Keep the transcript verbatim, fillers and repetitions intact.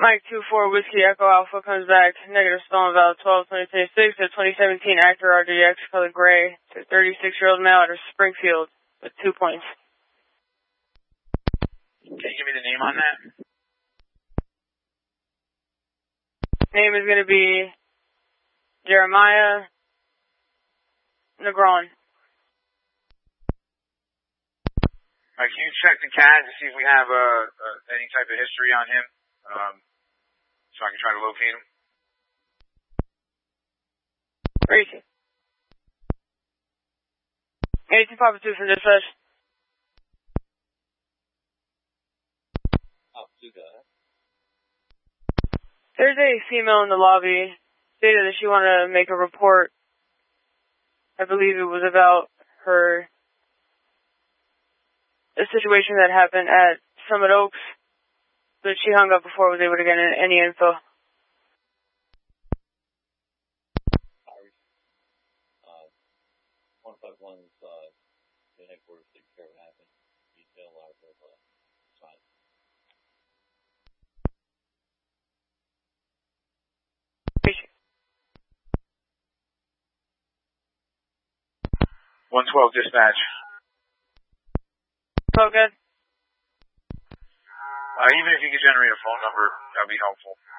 Mike two four Whiskey Echo Alpha comes back, negative stolen valid twelve twenty twenty-six, a twenty seventeen Acura R D X color gray to a thirty-six-year-old male out of Springfield with two points. Can you give me the name on that? Name is going to be Jeremiah Negron. Alright, can you check the C A D to see if we have uh, uh, any type of history on him, um, so I can try to locate him? Racing. eighteen Papa two from dispatch. Oh, you got it. There's a female in the lobby stated that she wanted to make a report. I believe it was about her, a situation that happened at Summit Oaks, but she hung up before I was able to get any info. Uh, one five one's, uh, the headquarters takes care of what happened. Detail a lot of, uh, fine. one twelve dispatch. So good. Uh, even if you could generate a phone number, that would be helpful.